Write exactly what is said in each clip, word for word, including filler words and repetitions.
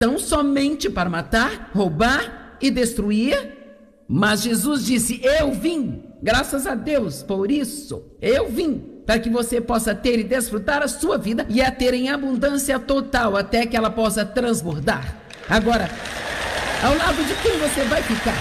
tão somente para matar, roubar e destruir. Mas Jesus disse: eu vim, graças a Deus, por isso, eu vim, para que você possa ter e desfrutar a sua vida e a ter em abundância total, até que ela possa transbordar. Agora, ao lado de quem você vai ficar?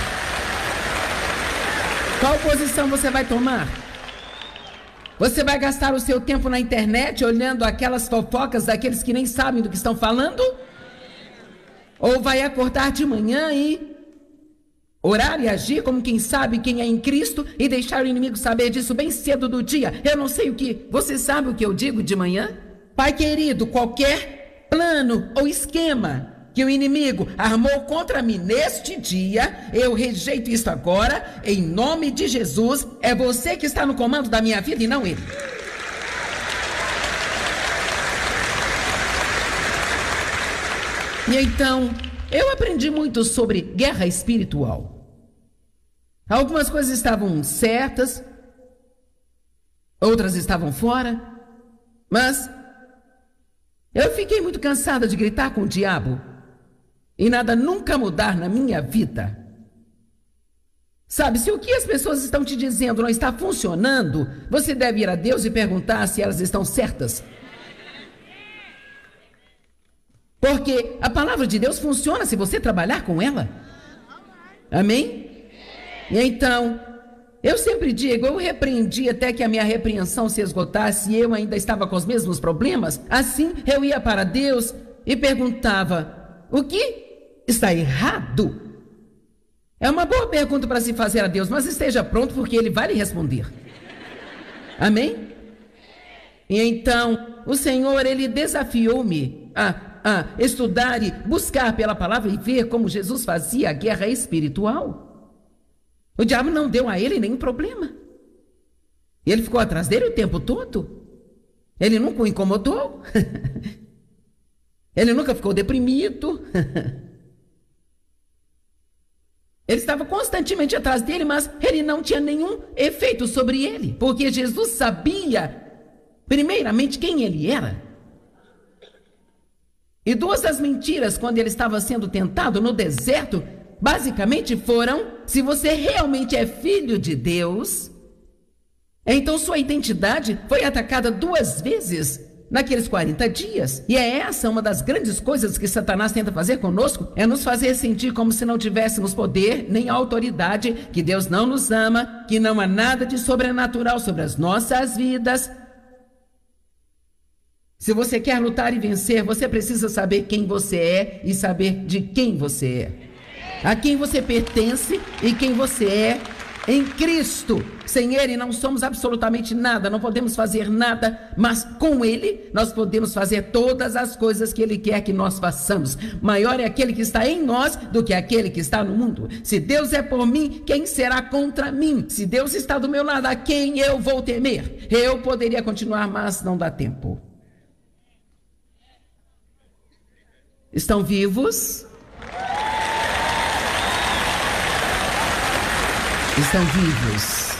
Qual posição você vai tomar? Você vai gastar o seu tempo na internet olhando aquelas fofocas daqueles que nem sabem do que estão falando? Ou vai acordar de manhã e orar e agir como quem sabe quem é em Cristo e deixar o inimigo saber disso bem cedo do dia? Eu não sei o que. Você sabe o que eu digo de manhã? Pai querido, qualquer plano ou esquema que o inimigo armou contra mim neste dia, eu rejeito isso agora, em nome de Jesus. É você que está no comando da minha vida e não ele. E então, eu aprendi muito sobre guerra espiritual. Algumas coisas estavam certas, outras estavam fora, mas eu fiquei muito cansada de gritar com o diabo e nada nunca mudar na minha vida. Sabe, se o que as pessoas estão te dizendo não está funcionando, você deve ir a Deus e perguntar se elas estão certas. Porque a palavra de Deus funciona se você trabalhar com ela. Amém? E então, eu sempre digo, eu repreendi até que a minha repreensão se esgotasse e eu ainda estava com os mesmos problemas. Assim, eu ia para Deus e perguntava: o que está errado? É uma boa pergunta para se fazer a Deus, mas esteja pronto porque Ele vai lhe responder. Amém? E então, o Senhor, Ele desafiou-me a a estudar e buscar pela palavra e ver como Jesus fazia a guerra espiritual. O diabo não deu a ele nenhum problema. Ele ficou atrás dele o tempo todo. Ele nunca o incomodou. Ele nunca ficou deprimido. Ele estava constantemente atrás dele, mas ele não tinha nenhum efeito sobre ele, porque Jesus sabia, primeiramente, quem ele era. E duas das mentiras, quando ele estava sendo tentado no deserto, basicamente foram: se você realmente é filho de Deus, então sua identidade foi atacada duas vezes naqueles quarenta dias. E é essa uma das grandes coisas que Satanás tenta fazer conosco, é nos fazer sentir como se não tivéssemos poder nem autoridade, que Deus não nos ama, que não há nada de sobrenatural sobre as nossas vidas. Se você quer lutar e vencer, você precisa saber quem você é e saber de quem você é. A quem você pertence e quem você é em Cristo. Sem Ele não somos absolutamente nada, não podemos fazer nada, mas com Ele nós podemos fazer todas as coisas que Ele quer que nós façamos. Maior é aquele que está em nós do que aquele que está no mundo. Se Deus é por mim, quem será contra mim? Se Deus está do meu lado, a quem eu vou temer? Eu poderia continuar, mas não dá tempo. Estão vivos? Estão vivos.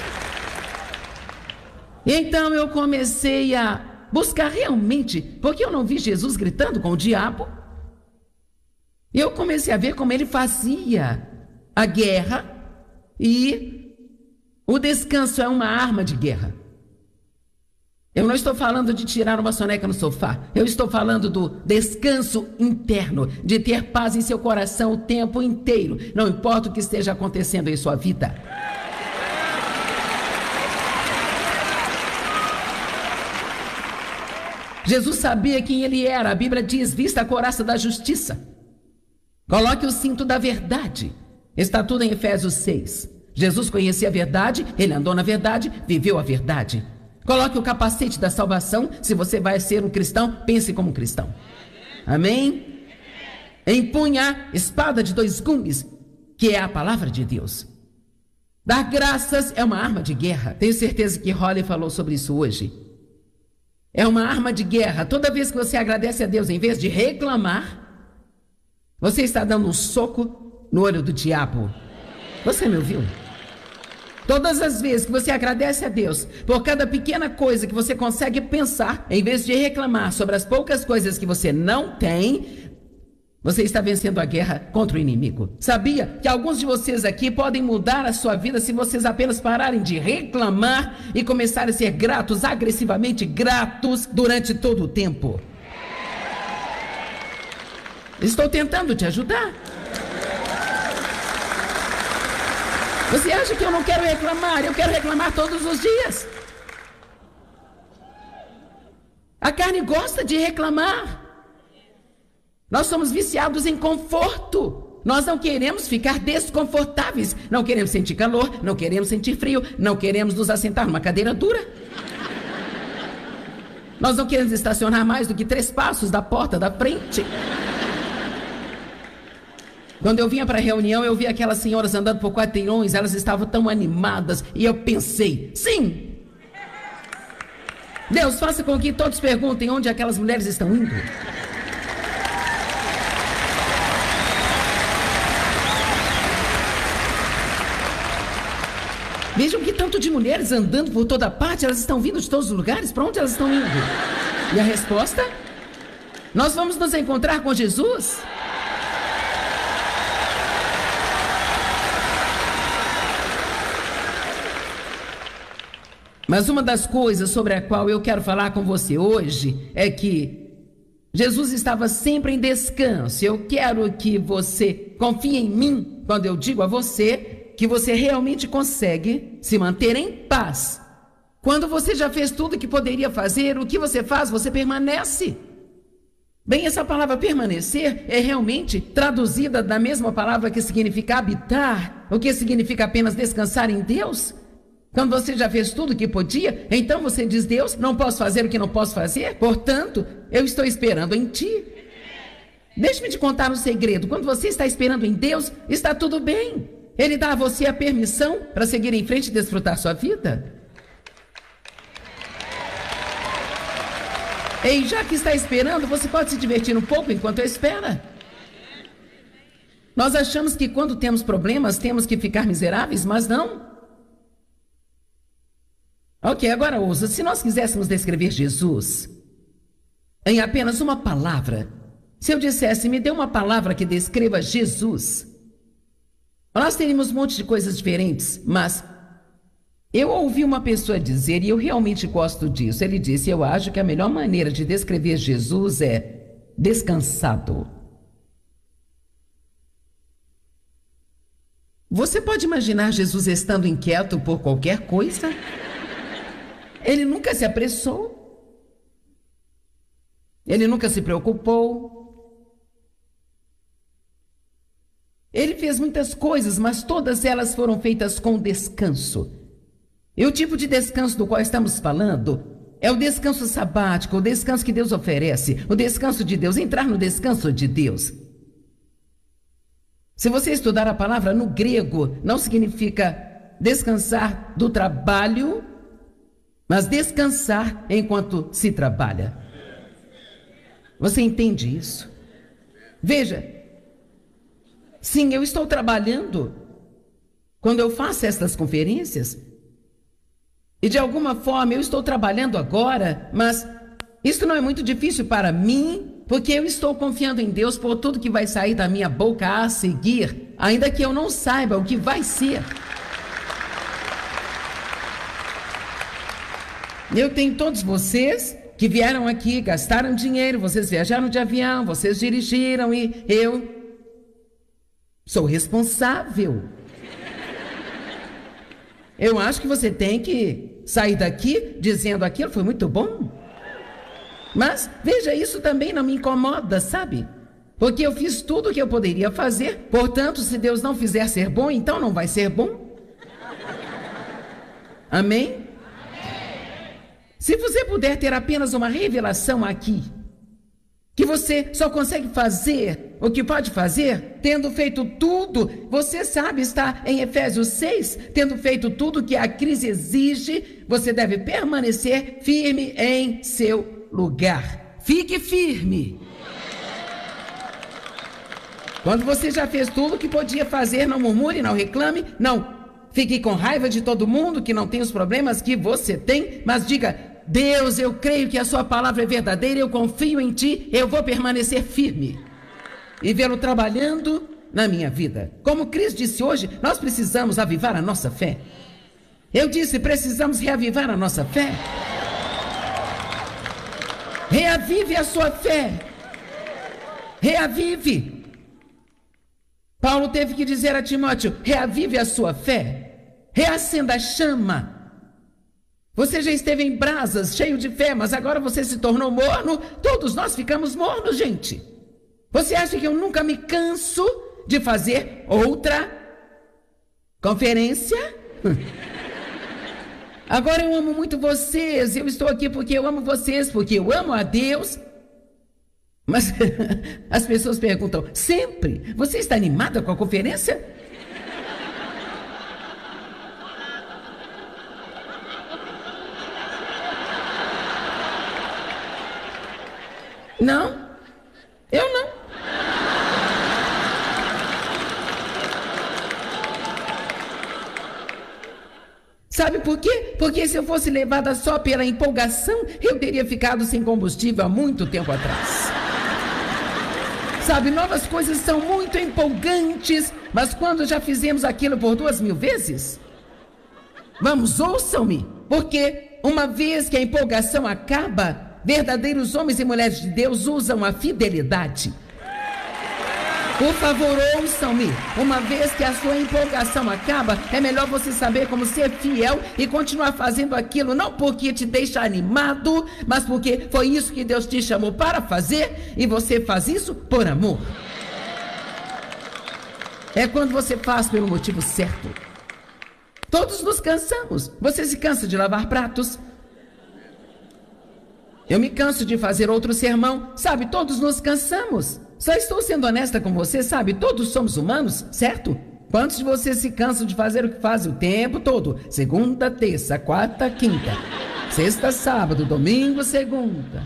Então eu comecei a buscar realmente, porque eu não vi Jesus gritando com o diabo. Eu comecei a ver como ele fazia a guerra, e o descanso é uma arma de guerra. Eu não estou falando de tirar uma soneca no sofá. Eu estou falando do descanso interno, de ter paz em seu coração o tempo inteiro, não importa o que esteja acontecendo em sua vida. Jesus sabia quem ele era. A Bíblia diz: vista a couraça da justiça, coloque o cinto da verdade. Está tudo em Efésios seis. Jesus conhecia a verdade, ele andou na verdade, viveu a verdade. Coloque o capacete da salvação. Se você vai ser um cristão, pense como um cristão. Amém? Empunha a espada de dois gumes, que é a palavra de Deus. Dar graças é uma arma de guerra. Tenho certeza que Holly falou sobre isso hoje. É uma arma de guerra. Toda vez que você agradece a Deus, em vez de reclamar, você está dando um soco no olho do diabo. Você me ouviu? Todas as vezes que você agradece a Deus por cada pequena coisa que você consegue pensar, em vez de reclamar sobre as poucas coisas que você não tem, Você está vencendo a guerra contra o inimigo. Sabia que alguns de vocês aqui podem mudar a sua vida se vocês apenas pararem de reclamar e começarem a ser gratos, agressivamente gratos durante todo o tempo? Estou tentando te ajudar. Você acha que eu não quero reclamar? Eu quero reclamar todos os dias. A carne gosta de reclamar. Nós somos viciados em conforto. Nós não queremos ficar desconfortáveis. Não queremos sentir calor, não queremos sentir frio, não queremos nos assentar numa cadeira dura. Nós não queremos estacionar mais do que três passos da porta da frente. Quando eu vinha para a reunião, eu vi aquelas senhoras andando por quarteirões, elas estavam tão animadas, e eu pensei, sim, Deus, faça com que todos perguntem onde aquelas mulheres estão indo. Vejam que tanto de mulheres andando por toda parte, elas estão vindo de todos os lugares, para onde elas estão indo? E a resposta? Nós vamos nos encontrar com Jesus? Mas uma das coisas sobre a qual eu quero falar com você hoje é que Jesus estava sempre em descanso. Eu quero que você confie em mim quando eu digo a você que você realmente consegue se manter em paz. Quando você já fez tudo o que poderia fazer, o que você faz? Você permanece. Bem, essa palavra permanecer é realmente traduzida da mesma palavra que significa habitar, o que significa apenas descansar em Deus. Quando você já fez tudo o que podia, então você diz, Deus, não posso fazer o que não posso fazer, portanto, eu estou esperando em Ti. Deixe-me te contar um segredo. Quando você está esperando em Deus, está tudo bem. Ele dá a você a permissão para seguir em frente e desfrutar sua vida. E já que está esperando, você pode se divertir um pouco enquanto espera. Nós achamos que quando temos problemas, temos que ficar miseráveis, mas não. Ok, agora ouça, se nós quiséssemos descrever Jesus em apenas uma palavra, se eu dissesse, me dê uma palavra que descreva Jesus, nós teríamos um monte de coisas diferentes, mas eu ouvi uma pessoa dizer, e eu realmente gosto disso, ele disse, eu acho que a melhor maneira de descrever Jesus é descansado. Você pode imaginar Jesus estando inquieto por qualquer coisa? Ele nunca se apressou. Ele nunca se preocupou. Ele fez muitas coisas, mas todas elas foram feitas com descanso. E o tipo de descanso do qual estamos falando é o descanso sabático, o descanso que Deus oferece, o descanso de Deus, entrar no descanso de Deus. Se você estudar a palavra no grego, não significa descansar do trabalho, mas descansar enquanto se trabalha. Você entende isso? Veja, sim, eu estou trabalhando quando eu faço estas conferências. E de alguma forma eu estou trabalhando agora, mas isso não é muito difícil para mim, porque eu estou confiando em Deus por tudo que vai sair da minha boca a seguir, ainda que eu não saiba o que vai ser. Eu tenho todos vocês que vieram aqui, gastaram dinheiro, vocês viajaram de avião, vocês dirigiram e eu sou responsável. Eu acho que você tem que sair daqui dizendo aquilo foi muito bom. Mas, veja, isso também não me incomoda, sabe? Porque eu fiz tudo o que eu poderia fazer, portanto, se Deus não fizer ser bom, então não vai ser bom. Amém? Se você puder ter apenas uma revelação aqui, que você só consegue fazer o que pode fazer, tendo feito tudo, você sabe, está em Efésios seis, tendo feito tudo que a crise exige, você deve permanecer firme em seu lugar. Fique firme. Quando você já fez tudo o que podia fazer, não murmure, não reclame, não fique com raiva de todo mundo que não tem os problemas que você tem, mas diga, Deus, eu creio que a sua palavra é verdadeira, eu confio em Ti, eu vou permanecer firme. e vê-lo trabalhando na minha vida. Como Cristo disse hoje, nós precisamos avivar a nossa fé. Eu disse, precisamos reavivar a nossa fé. Reavive a sua fé. Reavive. Paulo teve que dizer a Timóteo, reavive a sua fé. Reacenda a chama. Você já esteve em brasas, cheio de fé, mas agora você se tornou morno. Todos nós ficamos mornos, gente. Você acha que eu nunca me canso de fazer outra conferência? Agora eu amo muito vocês, eu estou aqui porque eu amo vocês, porque eu amo a Deus. Mas as pessoas perguntam, sempre, você está animada com a conferência? Não, eu não. Sabe por quê? Porque se eu fosse levada só pela empolgação, eu teria ficado sem combustível há muito tempo atrás. Sabe, novas coisas são muito empolgantes, mas quando já fizemos aquilo por duas mil vezes? Vamos, ouçam-me, porque uma vez que a empolgação acaba, verdadeiros homens e mulheres de Deus usam a fidelidade. Por favor, ouçam-me. Uma vez que a sua empolgação acaba, é melhor você saber como ser fiel e continuar fazendo aquilo, não porque te deixa animado, mas porque foi isso que Deus te chamou para fazer e você faz isso por amor. É quando você faz pelo motivo certo. Todos nos cansamos. Você se cansa de lavar pratos? Eu me canso de fazer outro sermão. Sabe, todos nos cansamos. Só estou sendo honesta com você, sabe? Todos somos humanos, certo? Quantos de vocês se cansam de fazer o que fazem o tempo todo? Segunda, terça, quarta, quinta. Sexta, sábado, domingo, segunda.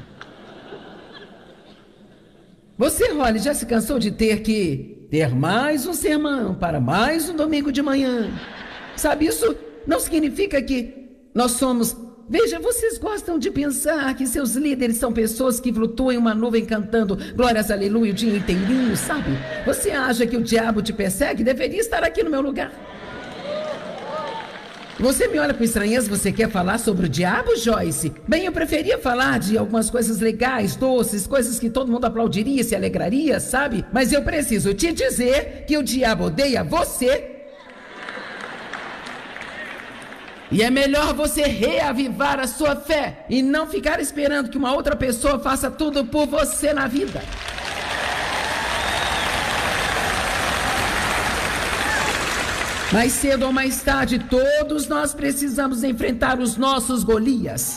Você, Holly, já se cansou de ter que ter mais um sermão para mais um domingo de manhã? Sabe, isso não significa que nós somos... Veja, vocês gostam de pensar que seus líderes são pessoas que flutuam em uma nuvem cantando glórias, aleluia, o dia inteirinho, sabe? Você acha que o diabo te persegue? Deveria estar aqui no meu lugar. Você me olha com estranheza, você quer falar sobre o diabo, Joyce? Bem, eu preferia falar de algumas coisas legais, doces, coisas que todo mundo aplaudiria, se alegraria, sabe? Mas eu preciso te dizer que o diabo odeia você. E é melhor você reavivar a sua fé e não ficar esperando que uma outra pessoa faça tudo por você na vida. Mais cedo ou mais tarde, todos nós precisamos enfrentar os nossos Golias.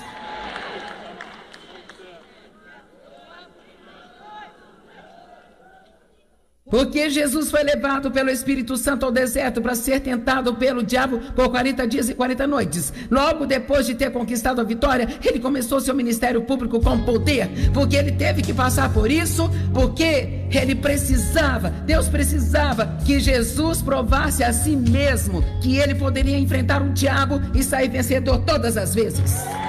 Porque Jesus foi levado pelo Espírito Santo ao deserto para ser tentado pelo diabo por quarenta dias e quarenta noites. Logo depois de ter conquistado a vitória, ele começou seu ministério público com poder, porque ele teve que passar por isso, porque ele precisava, Deus precisava que Jesus provasse a si mesmo que ele poderia enfrentar o diabo e sair vencedor todas as vezes.